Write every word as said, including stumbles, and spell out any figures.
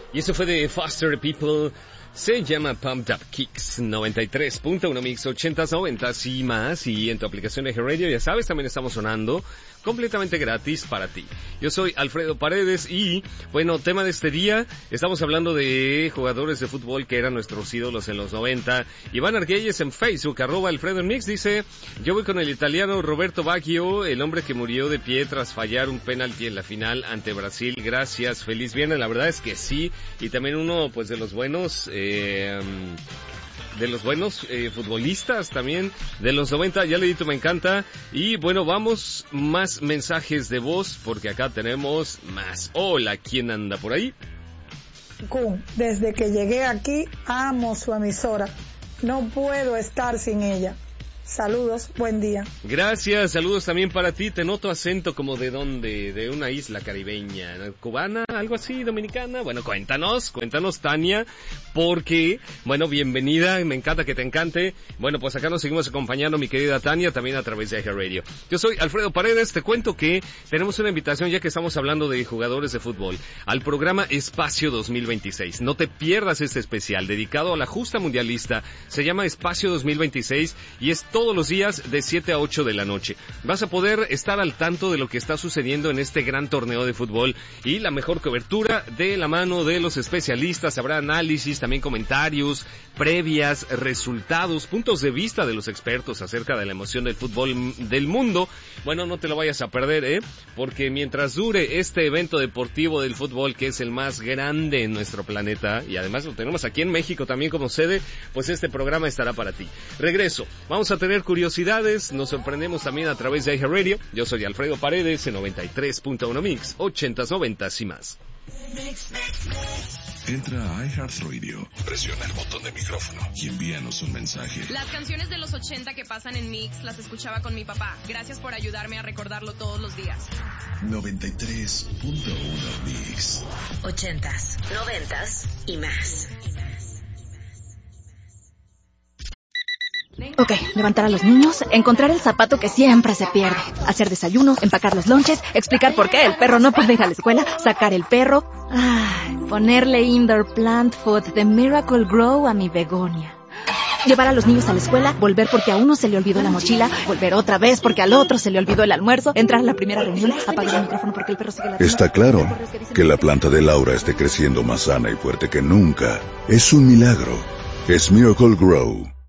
Y eso fue de Foster People. Se llama Pumped Up Kicks noventa y tres punto uno Mix ochentas, noventas y más. Y en tu aplicación de G-Radio, ya sabes, también estamos sonando completamente gratis para ti. Yo soy Alfredo Paredes y, bueno, tema de este día, estamos hablando de jugadores de fútbol que eran nuestros ídolos en los noventa. Iván Argüelles en Facebook, arroba Alfredo Mix, dice: yo voy con el italiano Roberto Baggio, el hombre que murió de pie tras fallar un penalti en la final ante Brasil. Gracias, feliz viernes. La verdad es que sí, y también uno, pues, de los buenos... Eh, de los buenos eh, futbolistas también de los noventa. Ya le dito, me encanta. Y bueno, vamos, más mensajes de voz, porque acá tenemos más. Hola, ¿quién anda por ahí? Desde que llegué aquí amo su emisora, no puedo estar sin ella. Saludos, buen día. Gracias, saludos también para ti. Te noto acento como de dónde, de una isla caribeña, cubana, algo así, dominicana. Bueno, cuéntanos, cuéntanos, Tania, porque, bueno, bienvenida, me encanta que te encante. Bueno, pues acá nos seguimos acompañando, mi querida Tania, también a través de G-Radio. Yo soy Alfredo Paredes, te cuento que tenemos una invitación, ya que estamos hablando de jugadores de fútbol, al programa Espacio dos mil veintiséis. No te pierdas este especial, dedicado a la justa mundialista. Se llama Espacio dos mil veintiséis y es todo todos los días de siete a ocho de la noche. Vas a poder estar al tanto de lo que está sucediendo en este gran torneo de fútbol y la mejor cobertura de la mano de los especialistas. Habrá análisis, también comentarios, previas, resultados, puntos de vista de los expertos acerca de la emoción del fútbol del mundo. Bueno, no te lo vayas a perder, ¿eh? Porque mientras dure este evento deportivo del fútbol, que es el más grande en nuestro planeta, y además lo tenemos aquí en México también como sede, pues este programa estará para ti. Regreso, vamos a tener curiosidades, nos sorprendemos también a través de iHeartRadio. Yo soy Alfredo Paredes en noventa y tres punto uno Mix, ochentas, noventas y más. Entra a iHeartRadio, presiona el botón de micrófono y envíanos un mensaje. Las canciones de los ochenta que pasan en Mix las escuchaba con mi papá. Gracias por ayudarme a recordarlo todos los días. noventa y tres punto uno Mix. Ochentas, noventas y más. Ok, levantar a los niños, encontrar el zapato que siempre se pierde, hacer desayuno, empacar los lonches, explicar por qué el perro no puede ir a la escuela, sacar el perro, ay, ponerle indoor plant food de Miracle Grow a mi begonia. Llevar a los niños a la escuela, volver porque a uno se le olvidó la mochila, volver otra vez porque al otro se le olvidó el almuerzo, entrar a la primera reunión, apagar el micrófono porque el perro sigue ladrando. Está claro que la planta de Laura esté creciendo más sana y fuerte que nunca. Es un milagro. Es Miracle Grow.